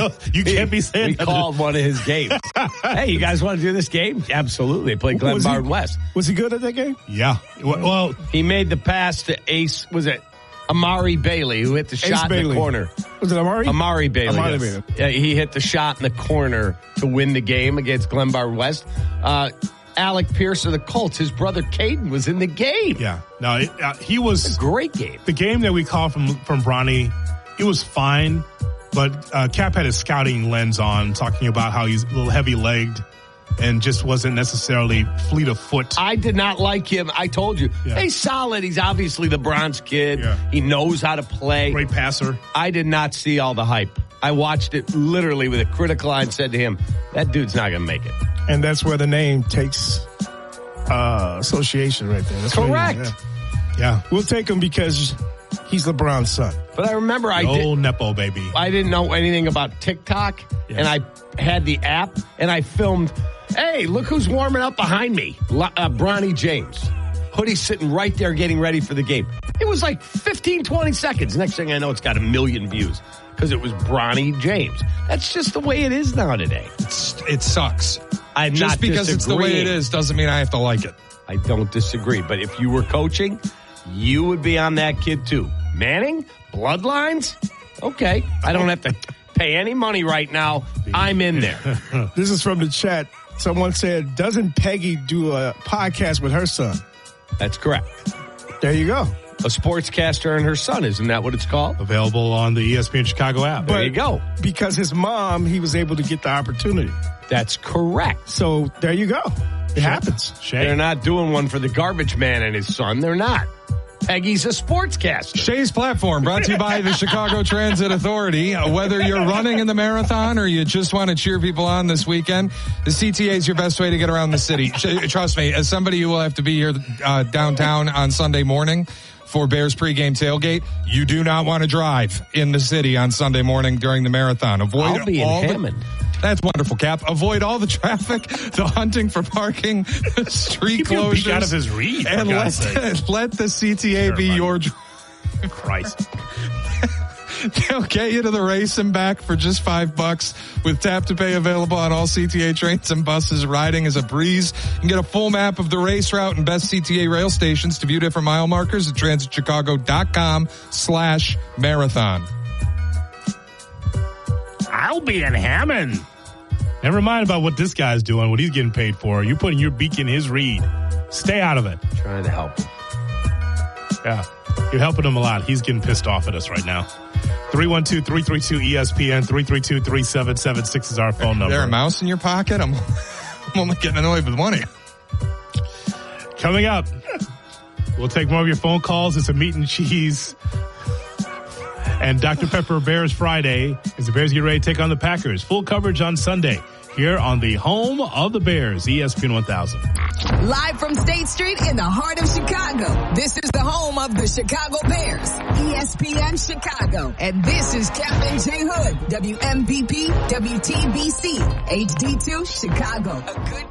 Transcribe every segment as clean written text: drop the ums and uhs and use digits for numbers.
You can't be saying we called one of his games. Hey, you guys want to do this game? Absolutely. They played Glenbard West. Was he good at that game? Yeah. Well, he made the pass to Ace. Was it Amari Bailey who hit the shot in the corner? Was it Amari? Amari Bailey. Amari yes. Bailey. Yeah, he hit the shot in the corner to win the game against Glenbard West. Alec Pierce of the Colts, his brother Caden was in the game. Yeah. No, he was a great game. The game that we called from Bronny, it was fine, but Cap had his scouting lens on, talking about how he's a little heavy-legged and just wasn't necessarily fleet of foot. I did not like him. I told you. Yeah. He's solid. He's obviously the Bronze kid. Yeah. He knows how to play. Great passer. I did not see all the hype. I watched it literally with a critical eye and said to him, that dude's not going to make it. And that's where the name takes association right there. That's correct. Yeah. We'll take him because he's LeBron's son. But I remember old Nepo baby. I didn't know anything about TikTok, and I had the app, and I filmed, hey, look who's warming up behind me. Bronny James. Hoodie's sitting right there getting ready for the game. It was like 15, 20 seconds. Next thing I know, it's got 1 million views because it was Bronny James. That's just the way it is now today. It sucks. I'm just not because it's the way it is doesn't mean I have to like it. I don't disagree. But if you were coaching, you would be on that kid too. Manning? Bloodlines? Okay. I don't have to pay any money right now. I'm in there. This is from the chat. Someone said, doesn't Peggy do a podcast with her son? That's correct. There you go. A sportscaster and her son. Isn't that what it's called? Available on the ESPN Chicago app. There you go. Because his mom, he was able to get the opportunity. That's correct. So there you go. It happens. They're not doing one for the garbage man and his son. They're not. Peggy's a sportscaster. Shay's Platform, brought to you by the Chicago Transit Authority. Whether you're running in the marathon or you just want to cheer people on this weekend, the CTA is your best way to get around the city. Trust me, as somebody who will have to be here downtown on Sunday morning for Bears pregame tailgate, you do not want to drive in the city on Sunday morning during the marathon. Avoid I'll be in Hammond. That's wonderful, Cap. Avoid all the traffic, the hunting for parking, street closures. Out of his read, and let the CTA be your Christ. They'll get you to the race and back for just $5 with tap to pay available on all CTA trains and buses. Riding is a breeze. You can get a full map of the race route and best CTA rail stations to view different mile markers at transitchicago.com/marathon. I'll be in Hammond. Never mind about what this guy's doing, what he's getting paid for. You're putting your beak in his read. Stay out of it. Trying to help him. Yeah. You're helping him a lot. He's getting pissed off at us right now. 312-332-ESPN, 332-3776 is our phone number. Is there a mouse in your pocket? I'm only getting annoyed with one of you. Coming up, we'll take more of your phone calls. It's a meat and cheese and Dr. Pepper Bears Friday as the Bears get ready to take on the Packers. Full coverage on Sunday here on the home of the Bears, ESPN 1000. Live from State Street in the heart of Chicago. This is the home of the Chicago Bears, ESPN Chicago. And this is Captain J. Hood, WMVP, WTBC, HD2, Chicago. A good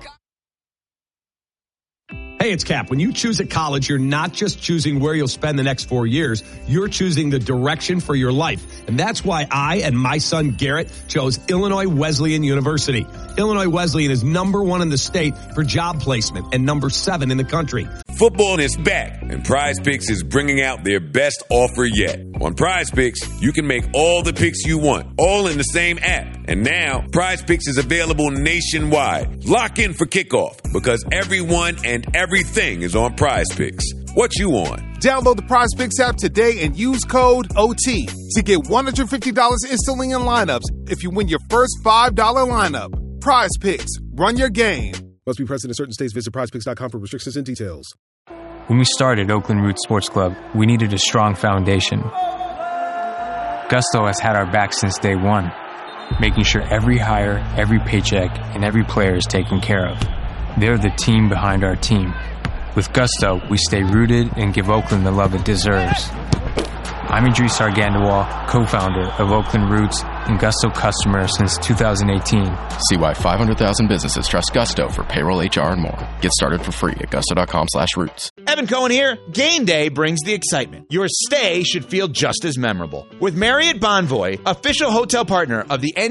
Hey, it's Cap. When you choose a college, you're not just choosing where you'll spend the next 4 years. You're choosing the direction for your life. And that's why I and my son Garrett chose Illinois Wesleyan University. Illinois Wesleyan is #1 in the state for job placement and #7 in the country. Football is back, and Prize Picks is bringing out their best offer yet. On Prize Picks, you can make all the picks you want, all in the same app. And now, Prize Picks is available nationwide. Lock in for kickoff, because everyone and everything is on Prize Picks. What you on? Download the Prize Picks app today and use code OT to get $150 instantly in lineups if you win your first $5 lineup. Prize Picks. Run your game. Must be present in certain states. Visit prizepicks.com for restrictions and details. When we started Oakland Roots Sports Club, we needed a strong foundation. Gusto has had our back since day one, making sure every hire, every paycheck, and every player is taken care of. They're the team behind our team. With Gusto, we stay rooted and give Oakland the love it deserves. I'm Idris Argandawal, co-founder of Oakland Roots and Gusto customer since 2018. See why 500,000 businesses trust Gusto for payroll, HR, and more. Get started for free at gusto.com/roots. Evan Cohen here. Game day brings the excitement. Your stay should feel just as memorable. With Marriott Bonvoy, official hotel partner of the